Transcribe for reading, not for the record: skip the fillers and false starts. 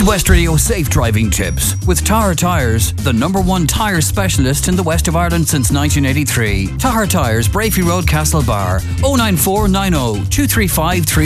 West Radio safe driving tips with Tahar Tyres, the #1 tyre specialist in the west of Ireland since 1983. Tahar Tyres, Brafey Road, Castlebar, 09490 235